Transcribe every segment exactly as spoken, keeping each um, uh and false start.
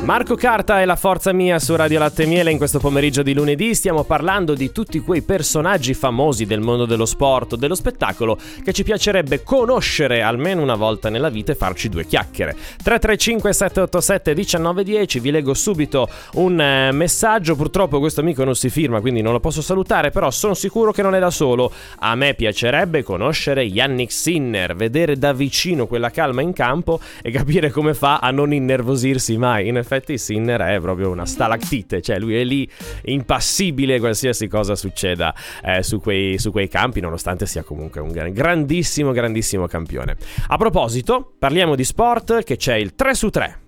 Marco Carta è la forza mia su Radio Latte e Miele. In questo pomeriggio di lunedì stiamo parlando di tutti quei personaggi famosi del mondo dello sport, dello spettacolo, che ci piacerebbe conoscere almeno una volta nella vita e farci due chiacchiere. tre tre cinque sette otto sette uno nove uno zero, vi leggo subito un eh, messaggio. Purtroppo questo amico non si firma, quindi non lo posso salutare, però sono sicuro che non è da solo. A me piacerebbe conoscere Jannik Sinner, vedere da vicino quella calma in campo e capire come fa a non innervosirsi mai. In effetti Sinner è proprio una stalactite, cioè lui è lì impassibile qualsiasi cosa succeda eh, su, quei, su quei campi, nonostante sia comunque un grandissimo grandissimo campione. A proposito, parliamo di sport, che c'è il tre su tre.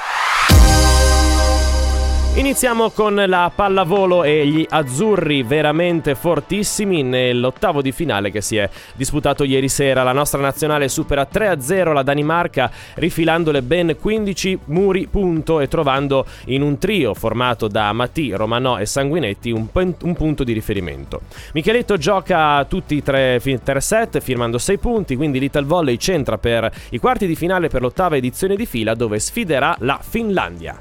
Iniziamo con la pallavolo e gli azzurri veramente fortissimi nell'ottavo di finale che si è disputato ieri sera. La nostra nazionale supera tre a zero la Danimarca, rifilandole ben quindici muri punto e trovando in un trio formato da Matì, Romanò e Sanguinetti un, un punto di riferimento. Micheletto gioca tutti i tre, tre set firmando sei punti, quindi l'Italvolley centra per i quarti di finale per l'ottava edizione di fila, dove sfiderà la Finlandia.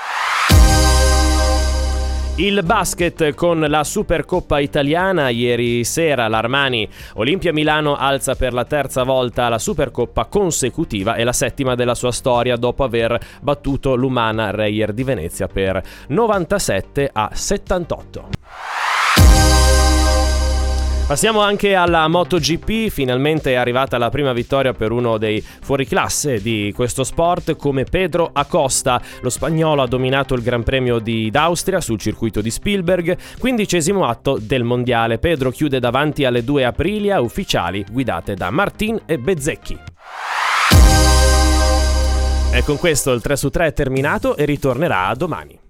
Il basket con la Supercoppa italiana. Ieri sera l'Armani Olimpia Milano alza per la terza volta la Supercoppa consecutiva e la settima della sua storia, dopo aver battuto l'Umana Reyer di Venezia per novantasette a settantotto. Passiamo anche alla MotoGP. Finalmente è arrivata la prima vittoria per uno dei fuoriclasse di questo sport, come Pedro Acosta. Lo spagnolo ha dominato il Gran Premio di d'Austria sul circuito di Spielberg, quindicesimo atto del mondiale. Pedro chiude davanti alle due Aprilia ufficiali guidate da Martin e Bezzecchi. E con questo il tre su tre è terminato e ritornerà domani.